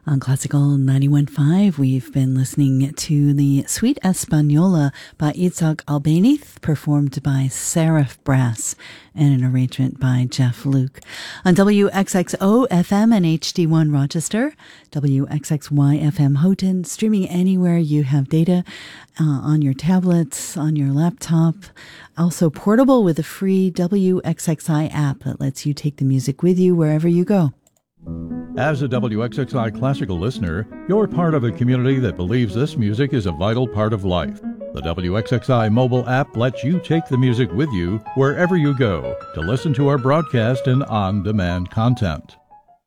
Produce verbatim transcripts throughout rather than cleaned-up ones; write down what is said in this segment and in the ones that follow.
On Classical ninety-one point five, we've been listening to the Suite Española by Itzhak Albéniz, performed by Seraph Brass, and an arrangement by Jeff Luke. On W X X O F M and H D one Rochester, W X X Y F M Houghton, streaming anywhere you have data, uh, on your tablets, on your laptop. Also portable with a free W X X I app that lets you take the music with you wherever you go. As a W X X I classical listener, you're part of a community that believes this music is a vital part of life. The W X X I mobile app lets you take the music with you wherever you go to listen to our broadcast and on-demand content.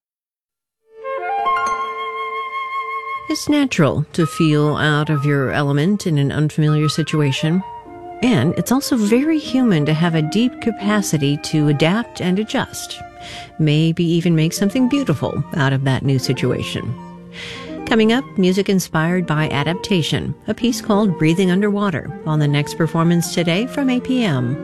It's natural to feel out of your element in an unfamiliar situation. And it's also very human to have a deep capacity to adapt and adjust. Maybe even make something beautiful out of that new situation. Coming up, music inspired by adaptation, a piece called Breathing Underwater, on the next performance today from A P M.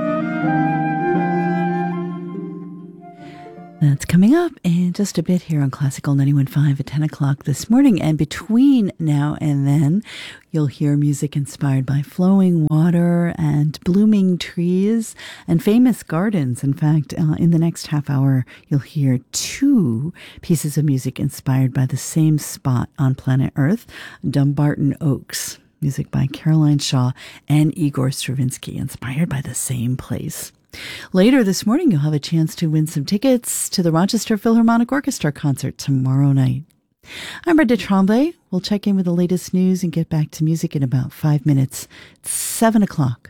That's coming up in just a bit here on Classical ninety-one point five at ten o'clock this morning. And between now and then, you'll hear music inspired by flowing water and blooming trees and famous gardens. In fact, uh, in the next half hour, you'll hear two pieces of music inspired by the same spot on planet Earth, Dumbarton Oaks. Music by Caroline Shaw and Igor Stravinsky, inspired by the same place. Later this morning, you'll have a chance to win some tickets to the Rochester Philharmonic Orchestra concert tomorrow night. I'm Brenda Tremblay. We'll check in with the latest news and get back to music in about five minutes. It's seven o'clock.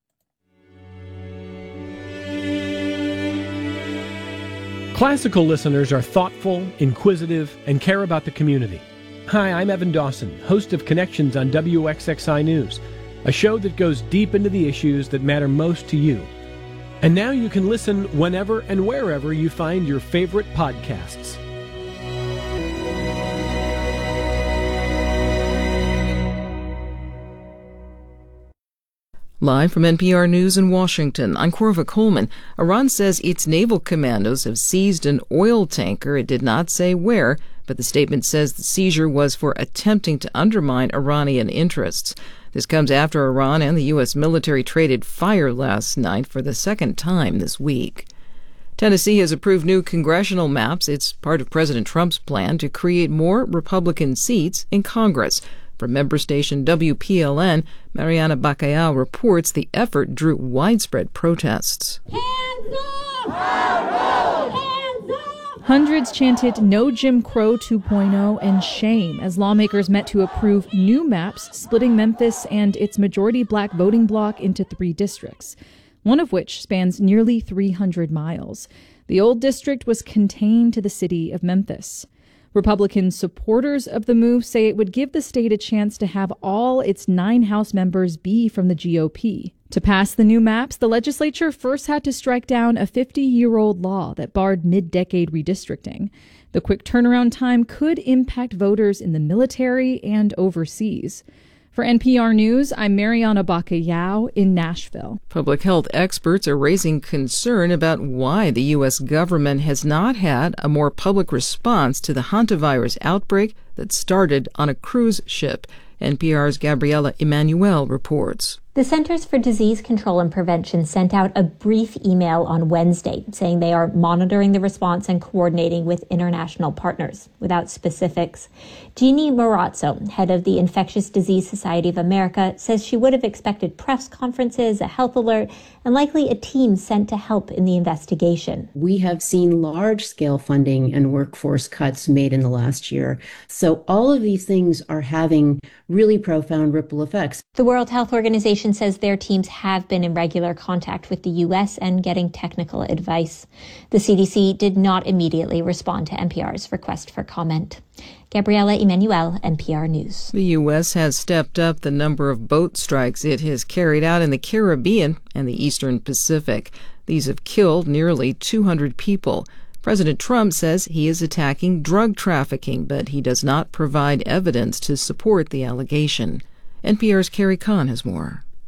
Classical listeners are thoughtful, inquisitive, and care about the community. Hi, I'm Evan Dawson, host of Connections on W X X I News, a show that goes deep into the issues that matter most to you. And now you can listen whenever and wherever you find your favorite podcasts. Live from N P R News in Washington, I'm Corva Coleman. Iran says its naval commandos have seized an oil tanker. It did not say where, but the statement says the seizure was for attempting to undermine Iranian interests. This comes after Iran and the U S military traded fire last night for the second time this week. Tennessee has approved new congressional maps. It's part of President Trump's plan to create more Republican seats in Congress. From member station W P L N, Mariana Bacallao reports the effort drew widespread protests. Hands up! Hands up! Hundreds chanted "No Jim Crow two point oh" and shame as lawmakers met to approve new maps splitting Memphis and its majority black voting bloc into three districts, one of which spans nearly three hundred miles. The old district was contained to the city of Memphis. Republican supporters of the move say it would give the state a chance to have all its nine House members be from the G O P. To pass the new maps, the legislature first had to strike down a fifty-year-old law that barred mid-decade redistricting. The quick turnaround time could impact voters in the military and overseas. For N P R News, I'm Mariana Bacallao in Nashville. Public health experts are raising concern about why the U S government has not had a more public response to the hantavirus outbreak that started on a cruise ship. N P R's Gabriela Emanuel reports. The Centers for Disease Control and Prevention sent out a brief email on Wednesday saying they are monitoring the response and coordinating with international partners, without specifics. Jeannie Marazzo, head of the Infectious Disease Society of America, says she would have expected press conferences, a health alert, and likely a team sent to help in the investigation. We have seen large-scale funding and workforce cuts made in the last year. So all of these things are having really profound ripple effects. The World Health Organization says their teams have been in regular contact with the U S and getting technical advice. The C D C did not immediately respond to N P R's request for comment. Gabriela Emanuel, N P R News. The U S has stepped up the number of boat strikes it has carried out in the Caribbean and the Eastern Pacific. These have killed nearly two hundred people. President Trump says he is attacking drug trafficking, but he does not provide evidence to support the allegation. N P R's Carrie Kahn has more.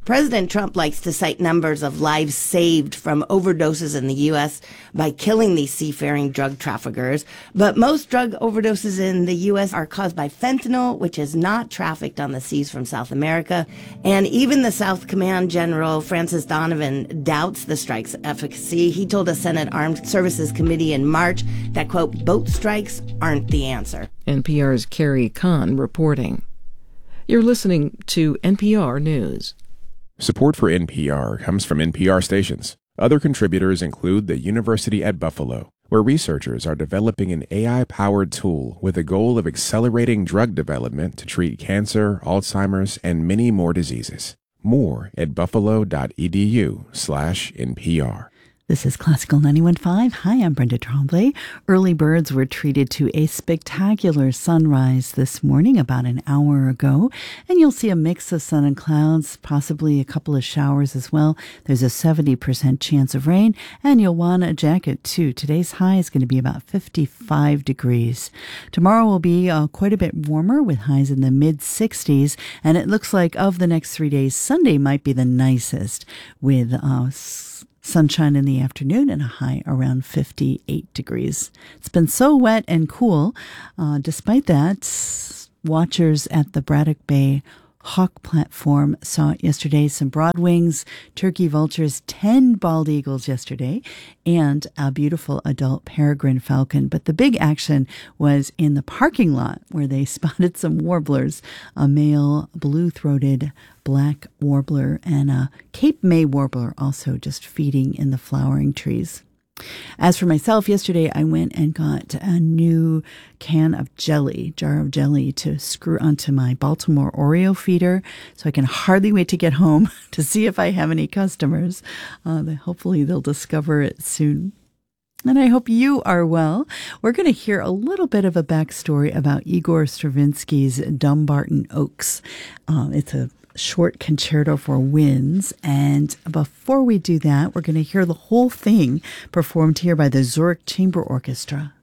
President Trump likes to cite numbers of lives saved from overdoses in the U S by killing these seafaring drug traffickers. But most drug overdoses in the U S are caused by fentanyl, which is not trafficked on the seas from South America. And even the South Command General Francis Donovan doubts the strike's efficacy. He told a Senate Armed Services Committee in March that, quote, boat strikes aren't the answer. N P R's Carrie Kahn reporting. You're listening to N P R News. Support for N P R comes from N P R stations. Other contributors include the University at Buffalo, where researchers are developing an A I-powered tool with the goal of accelerating drug development to treat cancer, Alzheimer's, and many more diseases. More at buffalo.edu slash NPR. This is Classical ninety-one point five. Hi, I'm Brenda Tremblay. Early birds were treated to a spectacular sunrise this morning about an hour ago, and you'll see a mix of sun and clouds, possibly a couple of showers as well. There's a seventy percent chance of rain, and you'll want a jacket too. Today's high is going to be about fifty-five degrees. Tomorrow will be uh, quite a bit warmer with highs in the mid sixties, and it looks like of the next three days, Sunday might be the nicest with uh, sunshine in the afternoon and a high around fifty-eight degrees. It's been so wet and cool. Uh, despite that, watchers at the Braddock Bay Hawk platform saw yesterday some broadwings, turkey vultures, ten bald eagles yesterday, and a beautiful adult peregrine falcon. But the big action was in the parking lot where they spotted some warblers, a male blue-throated black warbler and a Cape May warbler also just feeding in the flowering trees. As for myself, yesterday I went and got a new can of jelly, jar of jelly to screw onto my Baltimore Oreo feeder. So I can hardly wait to get home to see if I have any customers. Uh, hopefully they'll discover it soon. And I hope you are well. We're going to hear a little bit of a backstory about Igor Stravinsky's Dumbarton Oaks. Uh, it's a short concerto for winds. And before we do that, we're going to hear the whole thing performed here by the Zurich Chamber Orchestra.